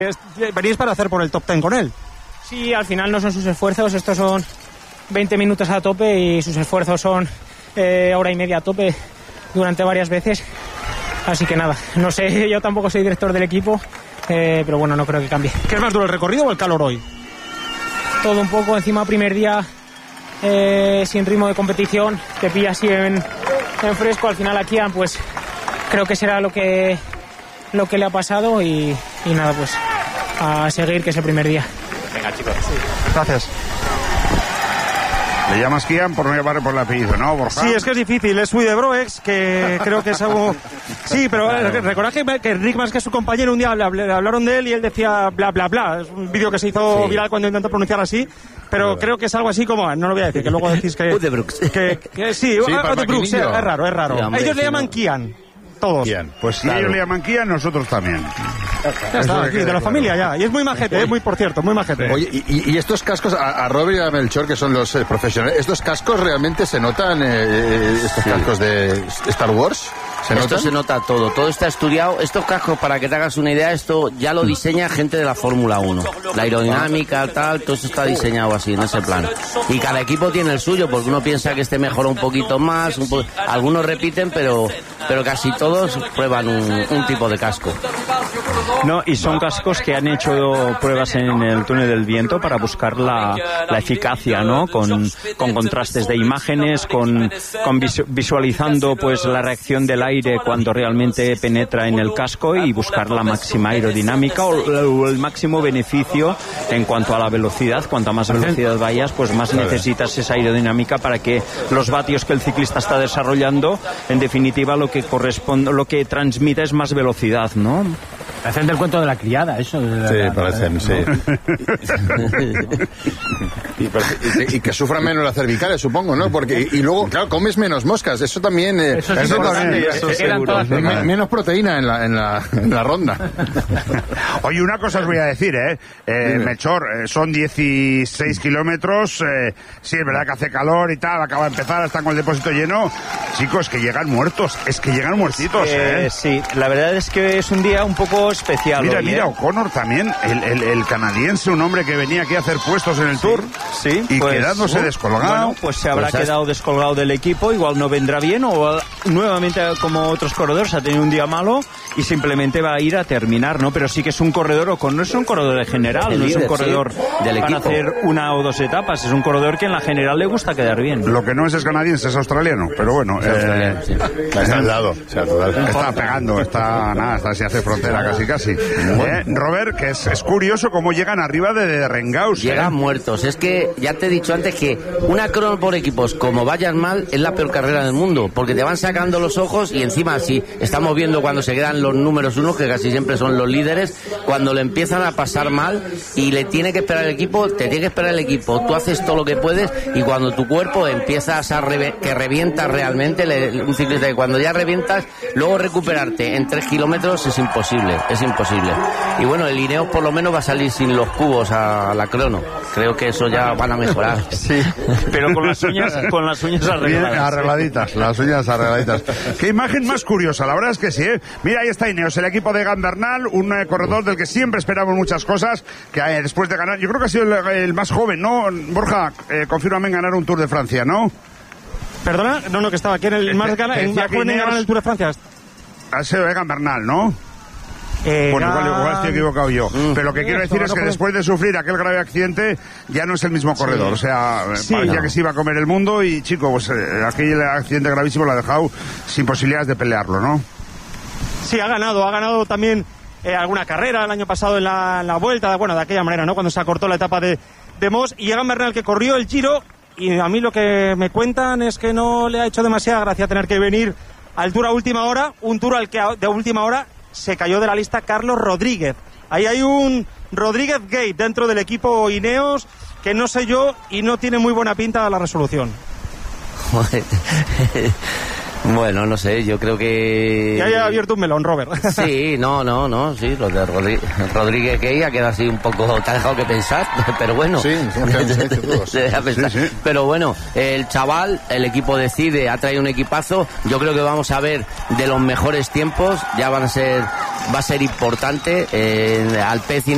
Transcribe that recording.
Venís para hacer por el top 10 con él. Sí, al final no son sus esfuerzos, estos son 20 minutos a tope y sus esfuerzos son hora y media a tope durante varias veces. Así que nada, no sé, yo tampoco soy director del equipo, pero bueno, no creo que cambie. ¿Qué es más duro, el recorrido o el calor hoy? Todo un poco, encima primer día sin ritmo de competición, te pilla así en fresco. Al final aquí pues creo que será lo que le ha pasado y nada, pues a seguir, que es el primer día. Venga, chicos. Sí. Gracias. Le llamas Kian por no llamarle por el apellido, ¿no, Borja? Sí, es que es difícil, es Sui de Broex, que creo que es algo... Sí, pero claro. Recordad que Rick, más que su compañero, un día le hablaron de él y él decía bla, bla, bla. Es un vídeo que se hizo viral cuando intentó pronunciar así, pero creo que es algo así como... No lo voy a decir, que luego decís que... Sí, Brooks, es raro. Sí, ellos le llaman Kian. Todos. Kian. Pues si ellos le llaman Kian, nosotros también. Ya está, aquí, de la familia ya. Y es muy majete, muy majete. Oye, y estos cascos, a Robert y a Melchor, que son los profesionales, ¿estos cascos realmente se notan, estos cascos de Star Wars? Esto se nota todo está estudiado. Estos cascos, para que te hagas una idea, esto ya lo diseña gente de la Fórmula 1. La aerodinámica, todo eso está diseñado así, en ese plan. Y cada equipo tiene el suyo, porque uno piensa que este mejora un poquito más, algunos repiten, pero casi todos prueban un tipo de casco. No, y son cascos que han hecho pruebas en el túnel del viento para buscar la eficacia, ¿no? Con contrastes de imágenes, con visualizando pues la reacción del aire cuando realmente penetra en el casco y buscar la máxima aerodinámica o el máximo beneficio en cuanto a la velocidad. Cuanta más velocidad vayas, pues más necesitas esa aerodinámica para que los vatios que el ciclista está desarrollando, en definitiva, lo que transmite es más velocidad, ¿no? Parecen del cuento de la criada, eso. Parecen, sí. Y que sufran menos las cervicales, supongo, ¿no? Porque y luego, claro, comes menos moscas. Eso también. Eso también. Menos proteína en la ronda. Oye, una cosa os voy a decir, Melchor, son 16 kilómetros. Sí, es verdad que hace calor y tal. Acaba de empezar, están con el depósito lleno. Chicos, que llegan muertos. Es que llegan muertitos, Sí, la verdad es que es un día un poco especial. Mira, O'Connor también, el canadiense, un hombre que venía aquí a hacer puestos en el Tour. Sí, y pues, quedándose descolgado. Bueno, pues se habrá quedado descolgado del equipo, igual no vendrá bien, o nuevamente, como otros corredores, ha tenido un día malo y simplemente va a ir a terminar, ¿no? Pero sí que es un corredor, no es un corredor general, no es un corredor del equipo para hacer una o dos etapas, es un corredor que en la general le gusta quedar bien. Lo que no es canadiense, es australiano, pero bueno. Está al lado. Está pegando, está si hace frontera casi. Robert, que es curioso cómo llegan arriba de Rengaus. Llegan muertos. Es que ya te he dicho antes que una crono por equipos, como vayan mal, es la peor carrera del mundo, porque te van sacando los ojos y encima, si estamos viendo cuando se quedan los números uno, que casi siempre son los líderes, cuando le empiezan a pasar mal y le tiene que esperar el equipo, te tiene que esperar el equipo, tú haces todo lo que puedes y cuando tu cuerpo empiezas que revientas realmente, un ciclista que cuando ya revientas, luego recuperarte en 3 kilómetros es imposible. Y bueno, el Ineos por lo menos va a salir sin los cubos a la crono. Creo que eso ya van a mejorar. Sí, pero con las uñas arregladitas. Las uñas arregladitas. Qué imagen más curiosa, la verdad es que sí, Mira, ahí está Ineos, el equipo de Egan Bernal, un corredor del que siempre esperamos muchas cosas, que después de ganar, yo creo que ha sido el más joven, ¿no? Borja, confírmame en ganar un Tour de Francia, ¿no? ¿Perdona? No, que estaba aquí en el más joven en ganar el Tour de Francia. Ha sido Egan Bernal, ¿no? Bueno, igual estoy equivocado yo. Pero lo que quiero decir es que después de sufrir aquel grave accidente, ya no es el mismo corredor. O sea, parecía que se iba a comer el mundo y, chico, pues aquel accidente gravísimo lo ha dejado sin posibilidades de pelearlo, ¿no? Sí, ha ganado también alguna carrera el año pasado en la vuelta, de aquella manera, ¿no? Cuando se acortó la etapa de Moss, y Egan Bernal, que corrió el Giro, y a mí lo que me cuentan es que no le ha hecho demasiada gracia tener que venir al Tour a última hora, un Tour al que de última hora se cayó de la lista Carlos Rodríguez. Ahí hay un Rodríguez Gate dentro del equipo Ineos que no sé yo y no tiene muy buena pinta la resolución. Bueno, no sé, yo creo que... Ya haya abierto un melón, Robert. Sí, no, sí, lo de Rodríguez Gay ha quedado así un poco... Te ha dejado que pensar, pero bueno. Sí, sí. Pero bueno, el chaval, el equipo decide, ha traído un equipazo, yo creo que vamos a ver de los mejores tiempos, ya va a ser importante, Alpecin